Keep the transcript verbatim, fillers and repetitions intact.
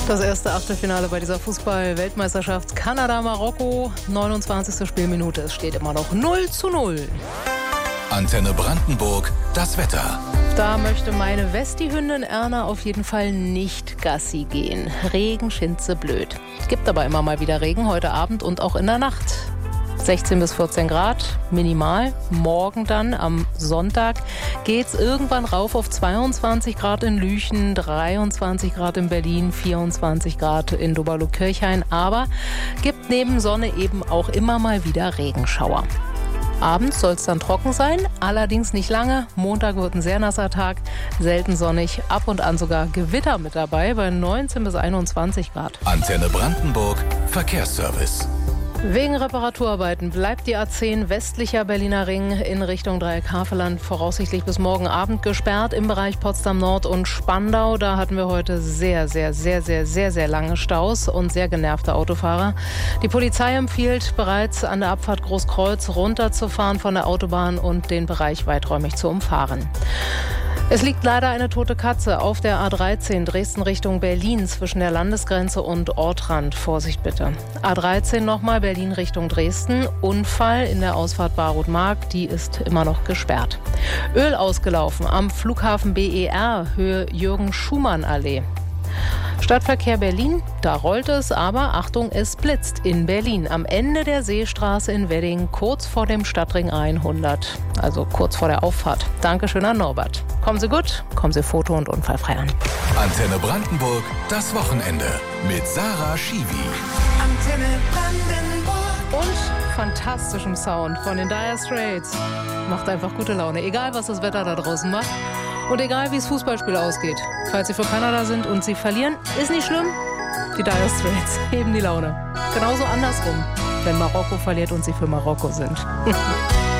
Das erste Achtelfinale bei dieser Fußball-Weltmeisterschaft Kanada-Marokko. neunundzwanzigste Spielminute. Es steht immer noch null zu null. Antenne Brandenburg, das Wetter. Da möchte meine Westi-Hündin Erna auf jeden Fall nicht Gassi gehen. Regen, Schinze, blöd. Es gibt aber immer mal wieder Regen, heute Abend und auch in der Nacht. sechzehn bis vierzehn Grad, minimal. Morgen dann, am Sonntag, geht's irgendwann rauf auf zweiundzwanzig Grad in Lüchen, dreiundzwanzig Grad in Berlin, vierundzwanzig Grad in Doberlo-Kirchhain. Aber gibt neben Sonne eben auch immer mal wieder Regenschauer. Abends soll es dann trocken sein, allerdings nicht lange. Montag wird ein sehr nasser Tag, selten sonnig, ab und an sogar Gewitter mit dabei bei neunzehn bis einundzwanzig Grad. Antenne Brandenburg, Verkehrsservice. Wegen Reparaturarbeiten bleibt die A zehn westlicher Berliner Ring in Richtung Dreieck-Havelland voraussichtlich bis morgen Abend gesperrt im Bereich Potsdam Nord und Spandau. Da hatten wir heute sehr, sehr, sehr, sehr, sehr, sehr lange Staus und sehr genervte Autofahrer. Die Polizei empfiehlt bereits an der Abfahrt Großkreuz runterzufahren von der Autobahn und den Bereich weiträumig zu umfahren. Es liegt leider eine tote Katze auf der A dreizehn Dresden Richtung Berlin zwischen der Landesgrenze und Ortrand. Vorsicht bitte. A dreizehn nochmal Berlin Richtung Dresden. Unfall in der Ausfahrt Baruth-Mark, die ist immer noch gesperrt. Öl ausgelaufen am Flughafen B E R, Höhe Jürgen-Schumann-Allee. Stadtverkehr Berlin, da rollt es, aber Achtung, es blitzt in Berlin. Am Ende der Seestraße in Wedding, kurz vor dem Stadtring hundert, also kurz vor der Auffahrt. Dankeschön an Norbert. Kommen Sie gut, kommen Sie foto- und unfallfrei an. Antenne Brandenburg, das Wochenende mit Sarah Schiwi. Antenne Brandenburg. Und fantastischem Sound von den Dire Straits. Macht einfach gute Laune, egal was das Wetter da draußen macht. Und egal, wie das Fußballspiel ausgeht. Falls Sie für Kanada sind und Sie verlieren, ist nicht schlimm. Die Dire Straits heben die Laune. Genauso andersrum, wenn Marokko verliert und Sie für Marokko sind.